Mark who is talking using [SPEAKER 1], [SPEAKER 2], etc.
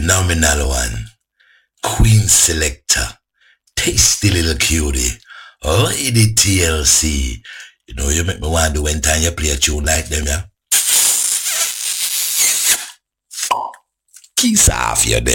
[SPEAKER 1] phenomenal one. Queen Selector, tasty little cutie, Lady TLC. You know, you make me want to when time you play a tune like them, yeah? Kiss off you there.